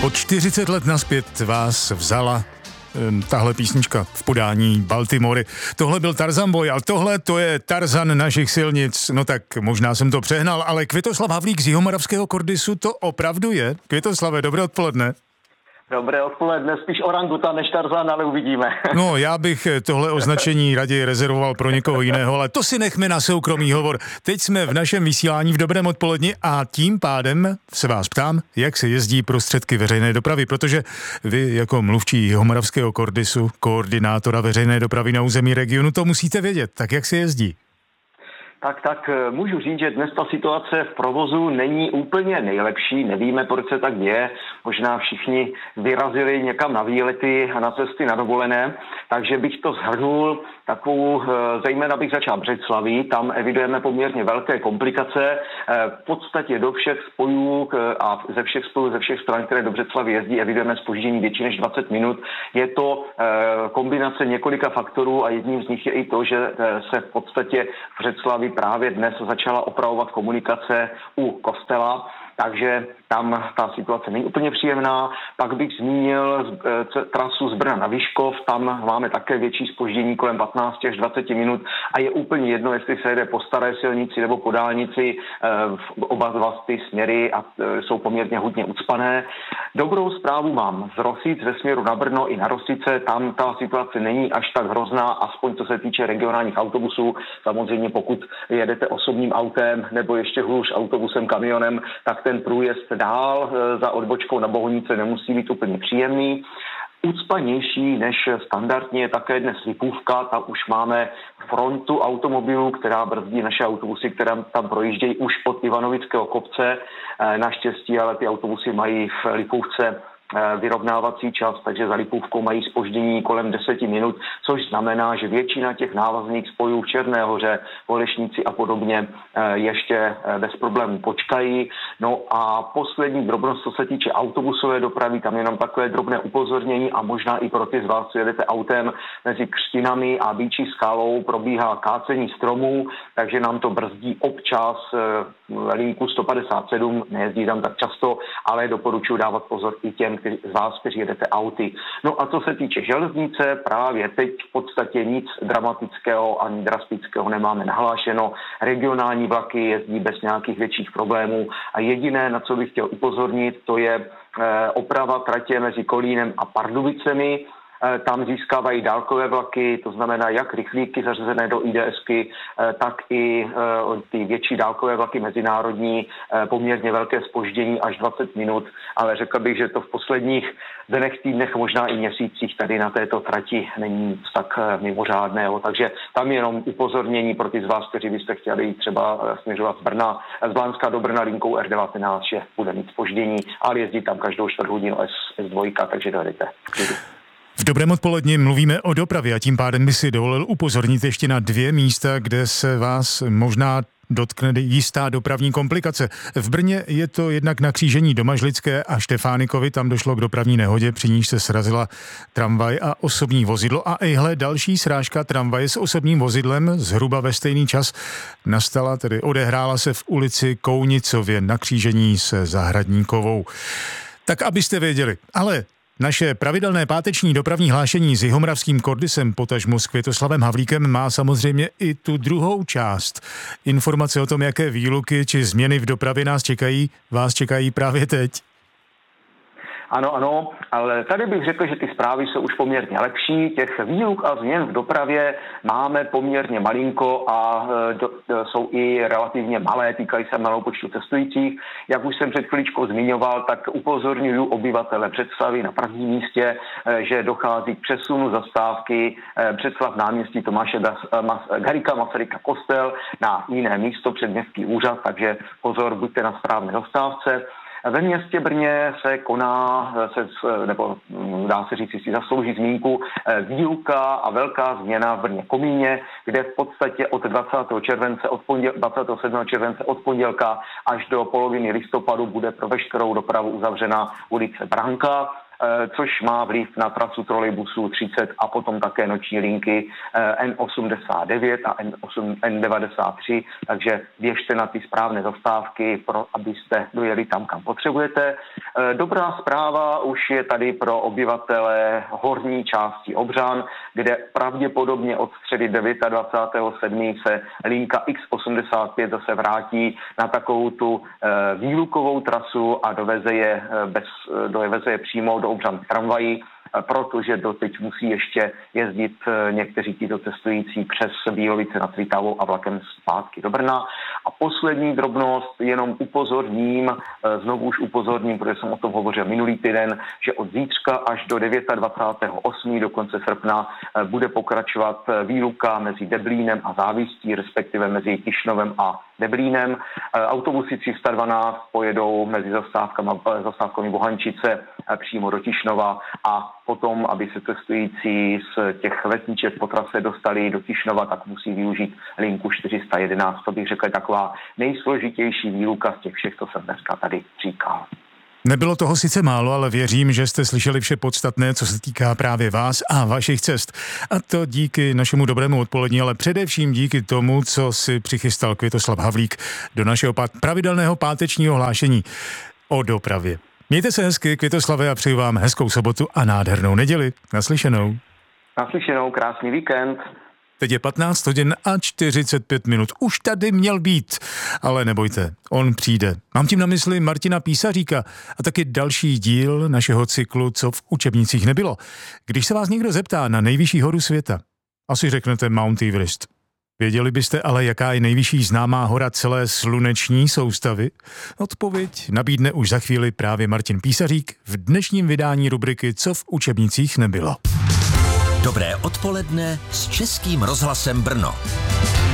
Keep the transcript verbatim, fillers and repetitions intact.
O čtyřicet let nazpět vás vzala um, tahle písnička v podání Baltimory. Tohle byl Tarzan Boy a tohle to je Tarzan našich silnic. No tak možná jsem to přehnal, ale Květoslav Havlík z Jihomoravského Kordysu to opravdu je. Květoslave, dobré odpoledne. Dobré odpoledne, spíš orangutan než Tarzan, ale uvidíme. No, já bych tohle označení raději rezervoval pro někoho jiného, ale to si nechme na soukromý hovor. Teď jsme v našem vysílání v dobrém odpoledni a tím pádem se vás ptám, jak se jezdí prostředky veřejné dopravy, protože vy jako mluvčí Jihomoravského Kordysu, koordinátora veřejné dopravy na území regionu, to musíte vědět. Tak jak se jezdí? Tak, tak můžu říct, že dnes ta situace v provozu není úplně nejlepší. Nevíme, proč se tak děje. Možná všichni vyrazili někam na výlety a na cesty na dovolené. Takže bych to shrnul takovou, zejména bych začal Břeclaví. Tam evidujeme poměrně velké komplikace. V podstatě do všech spojů a ze všech spojů, ze všech stran, které do Břeclaví jezdí, evidujeme zpoždění větší než dvacet minut. Je to kombinace několika faktorů a jedním z nich je i to, že se v podstatě v Břeclaví právě dnes začala opravovat komunikace u kostela, takže tam ta situace není úplně příjemná. Pak bych zmínil trasu z Brna na Vyškov, tam máme také větší zpoždění kolem patnáct až dvacet minut a je úplně jedno, jestli se jede po staré silnici nebo po dálnici, oba dva ty směry a jsou poměrně hodně ucpané. Dobrou zprávu mám z Rosic ve směru na Brno i na Rosice, tam ta situace není až tak hrozná, aspoň co se týče regionálních autobusů. Samozřejmě pokud jedete osobním autem nebo ještě hůř autobusem, kamionem, tak ten průjezd dál za odbočkou na Bohunice nemusí být úplně příjemný. Ucpanější než standardně je také dnes Lipůvka, tam už máme frontu automobilů, která brzdí naše autobusy, které tam projíždějí už od Ivanovického kopce. Naštěstí ale ty autobusy mají v Lipůvce vyrovnávací čas, takže za Lipůvkou mají zpoždění kolem deseti minut, což znamená, že většina těch návazných spojů v Černé Hoře, Holešnici a podobně ještě bez problémů počkají. No a poslední drobnost, co se týče autobusové dopravy, tam jenom takové drobné upozornění a možná i pro ty z vás, co jedete autem mezi Křtinami a Býčí skálou, probíhá kácení stromů, takže nám to brzdí občas linku sto padesát sedm, nejezdí tam tak často, ale doporučuji dávat pozor i těm z vás, kteří jedete auty. No a co se týče železnice, právě teď v podstatě nic dramatického ani drastického nemáme nahlášeno. Regionální vlaky jezdí bez nějakých větších problémů a jediné, na co bych chtěl upozornit, to je eh, oprava tratě mezi Kolínem a Pardubicemi. Tam získávají dálkové vlaky, to znamená jak rychlíky zařazené do IDSky, tak i ty větší dálkové vlaky mezinárodní, poměrně velké zpoždění až dvacet minut, ale řekl bych, že to v posledních dnech, týdnech, možná i měsících tady na této trati není nic tak mimořádného. Takže tam jenom upozornění pro ty z vás, kteří byste chtěli třeba směřovat z Brna, z Blanska do Brna linkou R devatenáct, že bude mít zpoždění, ale jezdí tam každou čtvrt hodinu S dva, takže dojedete. V dobrém odpoledni mluvíme o dopravě a tím pádem by si dovolil upozornit ještě na dvě místa, kde se vás možná dotkne jistá dopravní komplikace. V Brně je to jednak na křížení Domažlické a Štefánikovy, tam došlo k dopravní nehodě, při níž se srazila tramvaj a osobní vozidlo a ihle další srážka tramvaje s osobním vozidlem zhruba ve stejný čas nastala, tedy odehrála se v ulici Kounicově na křížení se Zahradníkovou. Tak abyste věděli, ale naše pravidelné páteční dopravní hlášení s Jihomoravským Kordysem, potažmo s Květoslavem Havlíkem, má samozřejmě i tu druhou část. Informace o tom, jaké výluky či změny v dopravě nás čekají, vás čekají právě teď. Ano, ano, ale tady bych řekl, že ty zprávy jsou už poměrně lepší. Těch výluk a změn v dopravě máme poměrně malinko a do, jsou i relativně malé, týkají se malou počtu cestujících. Jak už jsem před chvíličkou zmiňoval, tak upozorňuji obyvatele Břeclavi na prvním místě, že dochází k přesunu zastávky Břeclav náměstí Tomáše Garrigua Masaryka Kostel na jiné místo před městský úřad, takže pozor, buďte na správné zastávce. Ve městě Brně se koná, se, nebo dá se říct, si zaslouží zmínku, výluka a velká změna v Brně Komíně, kde v podstatě od dvacátého července, od ponděl, dvacátého sedmého července od pondělka až do poloviny listopadu bude pro veškerou dopravu uzavřena ulice Branka. což má vliv na trasu trolejbusů třicet a potom také noční linky N osmdesát devět a N devadesát tři, takže běžte na ty správné zastávky, pro, abyste dojeli tam, kam potřebujete. Dobrá zpráva už je tady pro obyvatele horní části Obřan, kde pravděpodobně od středy dvacátého devátého sedmého se linka X osmdesát pět zase vrátí na takovou tu výlukovou trasu a doveze je, bez, doveze je přímo do Obřan tramvají, protože doteď musí ještě jezdit někteří tito cestující přes Bílovice nad Svitavou a vlakem zpátky do Brna. A poslední drobnost, jenom upozorním, znovu už upozorním, protože jsem o tom hovořil minulý týden, že od zítřka až do dvacátého devátého osmého do konce srpna bude pokračovat výluka mezi Deblínem a Záviští, respektive mezi Tišnovem a Deblínem. Autobusy tři sta dvanáct pojedou mezi zastávkami, zastávkami Bohančice přímo do Tišnova a potom, aby se cestující z těch vesniček po trase dostali do Tišnova, tak musí využít linku čtyři sta jedenáct. To bych řekl taková nejsložitější výluka z těch všech, co jsem dneska tady říkal. Nebylo toho sice málo, ale věřím, že jste slyšeli vše podstatné, co se týká právě vás a vašich cest. A to díky našemu dobrému odpolední, ale především díky tomu, co si přichystal Květoslav Havlík do našeho pravidelného pátečního hlášení o dopravě. Mějte se hezky, Květoslave, a přeju vám hezkou sobotu a nádhernou neděli. Naslyšenou. Naslyšenou, krásný víkend. Teď je patnáct hodin a čtyřicet pět minut. Už tady měl být, ale nebojte, on přijde. Mám tím na mysli Martina Písaříka a taky další díl našeho cyklu, co v učebnicích nebylo. Když se vás někdo zeptá na nejvyšší horu světa, asi řeknete Mount Everest. Věděli byste ale, jaká je nejvyšší známá hora celé sluneční soustavy? Odpověď nabídne už za chvíli právě Martin Písařík v dnešním vydání rubriky Co v učebnicích nebylo. Dobré odpoledne s Českým rozhlasem Brno.